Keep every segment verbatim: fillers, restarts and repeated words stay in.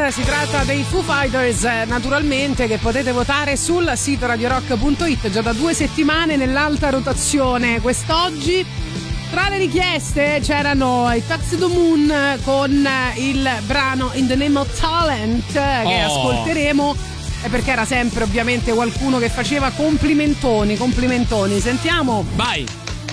Si tratta dei Foo Fighters, naturalmente, che potete votare sul sito radio rock punto it già da due settimane nell'alta rotazione. Quest'oggi tra le richieste c'erano i Tuxedo Moon con il brano In the Name of Talent che oh. ascolteremo, perché era sempre ovviamente qualcuno che faceva complimentoni, complimentoni. Sentiamo. Vai.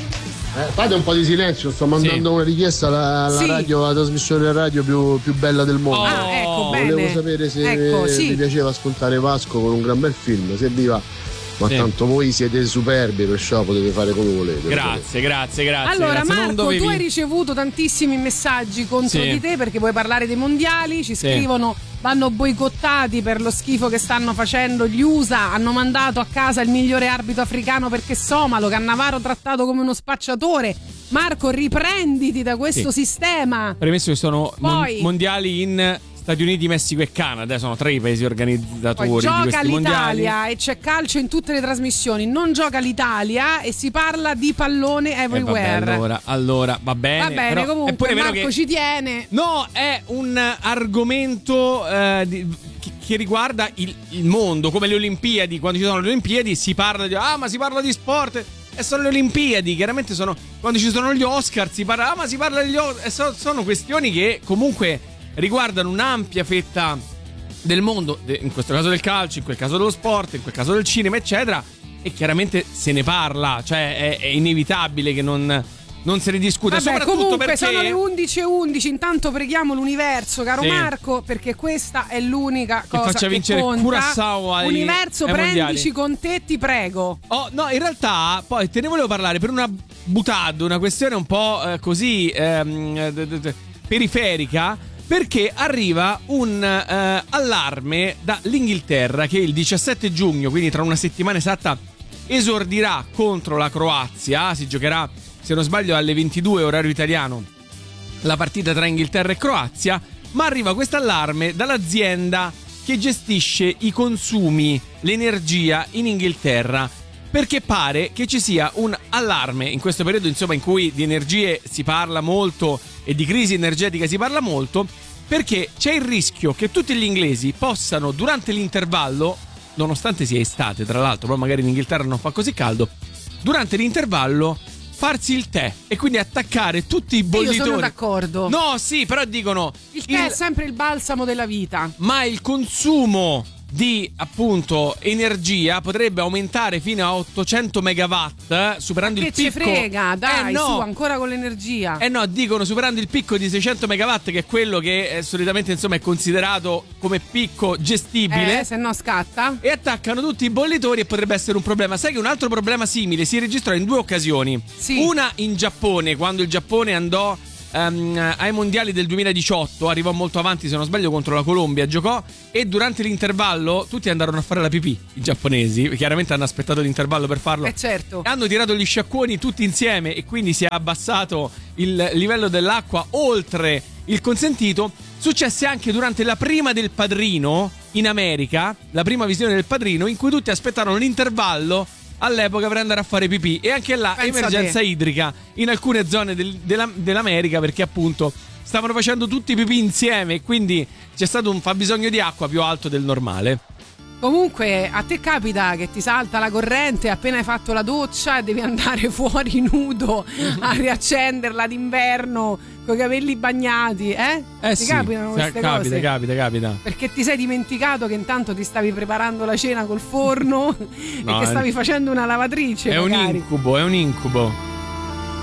Eh, fate un po' di silenzio, sto mandando sì. una richiesta alla, alla sì. radio, alla trasmissione radio più, più bella del mondo. Ah, ecco, bene. Volevo sapere se ecco, vi sì. piaceva ascoltare Vasco con un gran bel film, se vi va. Ma sì. tanto voi siete superbi, perciò potete fare come volete. Grazie, grazie, grazie. Allora, grazie. Marco, dovevi... tu hai ricevuto tantissimi messaggi contro sì. di te perché vuoi parlare dei mondiali. Ci sì. scrivono: vanno boicottati per lo schifo che stanno facendo gli U S A. Hanno mandato a casa il migliore arbitro africano perché somalo, Cannavaro trattato come uno spacciatore. Marco, riprenditi da questo sì. sistema. Premesso che sono Poi, mon- mondiali in Stati Uniti, Messico e Canada, sono tre i paesi organizzatori poi di gioca questi l'Italia mondiali. e c'è calcio in tutte le trasmissioni. Non gioca l'Italia e si parla di pallone everywhere. Eh, vabbè, allora, allora va bene. Va bene, però comunque è pure vero Marco che... ci tiene. No, è un argomento eh, di, che, che riguarda il, il mondo, come le Olimpiadi. Quando ci sono le Olimpiadi si parla di ah, ma si parla di sport. E sono le Olimpiadi, chiaramente sono quando ci sono gli Oscar si parla, ah, ma si parla degli Oscar. So, sono questioni che comunque riguardano un'ampia fetta del mondo, in questo caso del calcio, in quel caso dello sport, in quel caso del cinema, eccetera. E chiaramente se ne parla, cioè è, è inevitabile che non, non se ne discuta. Vabbè, soprattutto comunque perché sono le undici e undici. Intanto preghiamo l'universo, caro sì. Marco, perché questa è l'unica che cosa faccia che vincere conta. Curaçao ai, Universo, ai prendici mondiali. con te, ti prego. Oh, no, in realtà poi te ne volevo parlare per una butad, una questione un po' eh, così ehm, d- d- d- periferica, perché arriva un eh, allarme dall'Inghilterra che il diciassette giugno, quindi tra una settimana esatta, esordirà contro la Croazia. Si giocherà, se non sbaglio, alle ventidue orario italiano la partita tra Inghilterra e Croazia. Ma arriva questo allarme dall'azienda che gestisce i consumi, l'energia in Inghilterra, perché pare che ci sia un allarme in questo periodo, insomma, in cui di energie si parla molto e di crisi energetica si parla molto, perché c'è il rischio che tutti gli inglesi possano, durante l'intervallo, nonostante sia estate tra l'altro, però magari in Inghilterra non fa così caldo, durante l'intervallo farsi il tè e quindi attaccare tutti i bollitori. Io sono d'accordo. No, sì, però dicono il tè il... è sempre il balsamo della vita. Ma il consumo di appunto energia potrebbe aumentare fino a ottocento megawatt, superando che il picco. Che ci frega, dai, eh no. su, ancora con l'energia. Eh no, dicono superando il picco di seicento megawatt, che è quello che eh, solitamente insomma è considerato come picco gestibile. Eh, se no scatta. E attaccano tutti i bollitori e potrebbe essere un problema. Sai che un altro problema simile si registrò in due occasioni. Sì. Una in Giappone, quando il Giappone andò Um, ai mondiali del duemiladiciotto, arrivò molto avanti, se non sbaglio contro la Colombia, giocò, e durante l'intervallo tutti andarono a fare la pipì. I giapponesi chiaramente hanno aspettato l'intervallo per farlo, eh certo. hanno tirato gli sciacquoni tutti insieme e quindi si è abbassato il livello dell'acqua oltre il consentito. Successe anche durante la prima del Padrino in America, la prima visione del Padrino, in cui tutti aspettarono l'intervallo all'epoca per andare a fare pipì, e anche là Pensa emergenza te. idrica in alcune zone del, della, dell'America, perché appunto stavano facendo tutti i pipì insieme e quindi c'è stato un fabbisogno di acqua più alto del normale. Comunque a te capita che ti salta la corrente appena hai fatto la doccia e devi andare fuori nudo a riaccenderla d'inverno con i capelli bagnati, eh? Eh ti sì, capitano queste capita, cose? capita, capita. Perché ti sei dimenticato che intanto ti stavi preparando la cena col forno no, e che stavi facendo una lavatrice. È magari. un incubo, è un incubo.